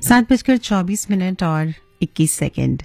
7:24 और 21 second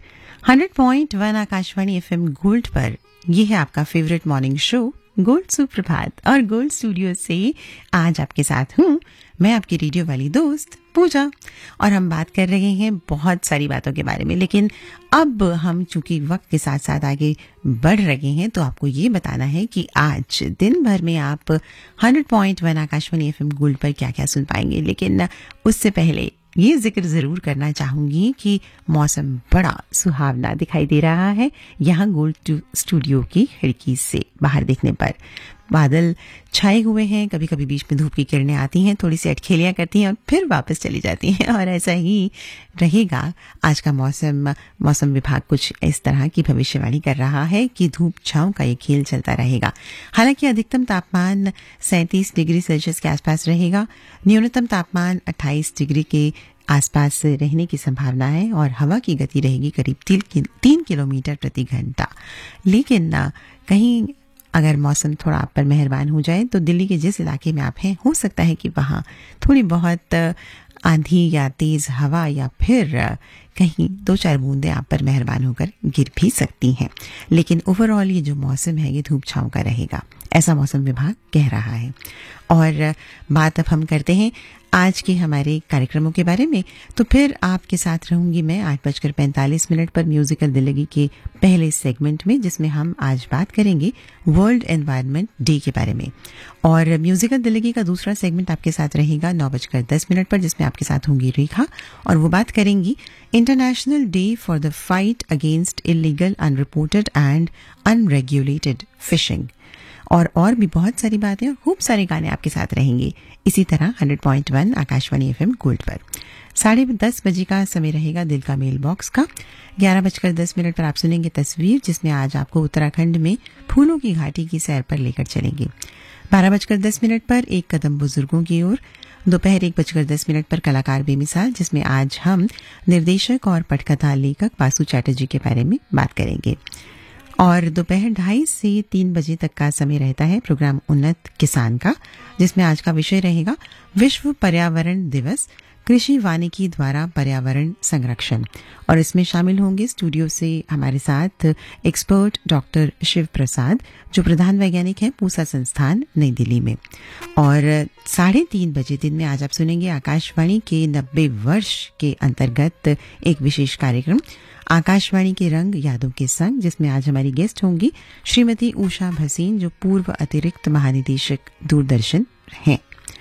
100.1 Akashvani FM gold पर यह है आपका फेवरेट मॉर्निंग शो गोल्ड सुप्रभात। और गोल्ड स्टूडियो से आज आपके साथ हूँ मैं, आपकी रेडियो वाली दोस्त पूजा। और हम बात कर रहे हैं बहुत सारी बातों के बारे में, लेकिन अब हम चूंकि वक्त के साथ साथ आगे बढ़ रहे हैं तो आपको ये बताना है कि आज दिन भर में आप 100.1 आकाशवाणी एफएम गोल्ड पर क्या क्या सुन पाएंगे। लेकिन उससे पहले ये जिक्र जरूर करना चाहूंगी कि मौसम बड़ा सुहावना दिखाई दे रहा है यहाँ गोल्ड स्टूडियो की खिड़की से बाहर देखने पर। बादल छाए हुए हैं, कभी कभी बीच में धूप की किरणें आती हैं, थोड़ी सी अटखेलियां करती हैं और फिर वापस चली जाती हैं। और ऐसा ही रहेगा आज का मौसम। मौसम विभाग कुछ इस तरह की भविष्यवाणी कर रहा है कि धूप छांव का ये खेल चलता रहेगा। हालांकि अधिकतम तापमान 37 डिग्री सेल्सियस के आसपास रहेगा, न्यूनतम तापमान 28 डिग्री के आसपास रहने की संभावना है और हवा की गति रहेगी करीब 3 किलोमीटर प्रति घंटा। लेकिन कहीं अगर मौसम थोड़ा आप पर मेहरबान हो जाए तो दिल्ली के जिस इलाके में आप हैं हो सकता है कि वहाँ थोड़ी बहुत आंधी या तेज हवा या फिर कहीं 2-4 बूंदें आप पर मेहरबान होकर गिर भी सकती हैं। लेकिन ओवरऑल ये जो मौसम है ये धूप छांव का रहेगा, ऐसा मौसम विभाग कह रहा है। और बात अब हम करते हैं आज के हमारे कार्यक्रमों के बारे में। तो फिर आपके साथ रहूंगी मैं 8:45 पर म्यूजिकल दिल्ली के पहले सेगमेंट में, जिसमें हम आज बात करेंगे वर्ल्ड एनवायरनमेंट डे के बारे में। और म्यूजिकल दिल्ली का दूसरा सेगमेंट आपके साथ रहेगा 9:10 पर, जिसमें आपके साथ होंगी रेखा और वो बात करेंगी international day for the fight against illegal, unreported and unregulated fishing. और भी बहुत सारी बातें और खूब सारे गाने आपके साथ रहेंगे इसी तरह 100.1 आकाशवाणी एफएम गोल्ड पर। 10:30 बजे का समय रहेगा दिल का मेल बॉक्स का। 11:10 पर आप सुनेंगे तस्वीर, जिसमें आज आपको उत्तराखंड में फूलों की घाटी की सैर पर लेकर चलेंगे। 12:10 पर एक कदम बुजुर्गों की ओर। दोपहर 1:10 पर कलाकार बेमिसाल, जिसमें आज हम निर्देशक और पटकथा लेखक बासु चैटर्जी के बारे में बात करेंगे। और दोपहर 2:30 से 3 बजे तक का समय रहता है प्रोग्राम उन्नत किसान का, जिसमें आज का विषय रहेगा विश्व पर्यावरण दिवस, कृषि वानिकी द्वारा पर्यावरण संरक्षण। और इसमें शामिल होंगे स्टूडियो से हमारे साथ एक्सपर्ट डॉक्टर शिव प्रसाद, जो प्रधान वैज्ञानिक हैं पूसा संस्थान नई दिल्ली में। और 3:30 बजे दिन में आज आप सुनेंगे आकाशवाणी के 90 वर्ष के अंतर्गत एक विशेष कार्यक्रम आकाशवाणी के रंग यादों के संग, जिसमें आज हमारी गेस्ट होंगी श्रीमती उषा भसीन, जो पूर्व अतिरिक्त महानिदेशक दूरदर्शन हैं।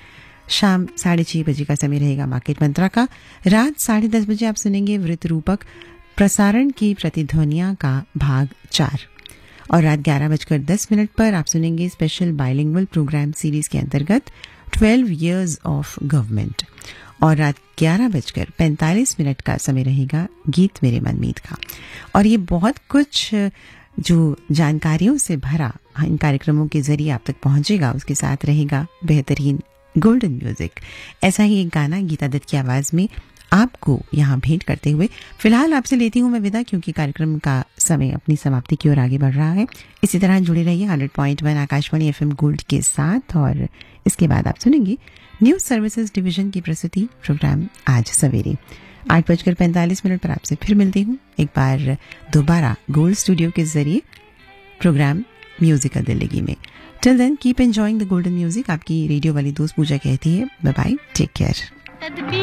शाम 6:30 बजे का समय रहेगा मार्केट मंत्रा का। रात 10:30 बजे आप सुनेंगे वृत्त रूपक प्रसारण की प्रतिध्वनियां का भाग 4। और रात 11:10 पर आप सुनेंगे स्पेशल बाइलिंगुअल प्रोग्राम सीरीज के अंतर्गत 12 Years ऑफ गवर्नमेंट। और रात 11:45 का समय रहेगा गीत मेरे मनमीत का। और ये बहुत कुछ जो जानकारियों से भरा इन कार्यक्रमों के जरिए आप तक पहुंचेगा, उसके साथ रहेगा बेहतरीन गोल्डन म्यूजिक। ऐसा ही एक गाना गीता दत्त की आवाज में आपको यहाँ भेंट करते हुए फिलहाल आपसे लेती हूँ मैं विदा, क्योंकि कार्यक्रम का समय अपनी समाप्ति की ओर आगे बढ़ रहा है। इसी तरह जुड़े रहिए 100.1 आकाशवाणी एफएम गोल्ड के साथ। और इसके बाद आप सुनेंगे न्यूज सर्विसेज डिवीजन की प्रस्तुति प्रोग्राम आज सवेरे। 8:45 पर आपसे फिर मिलती हूँ एक बार दोबारा गोल्ड स्टूडियो के जरिए प्रोग्राम म्यूजिकल दिल्ली में। Till then keep enjoying the golden music. आपकी रेडियो वाली दोस्त पूजा कहती है बाय बाय, टेक केयर।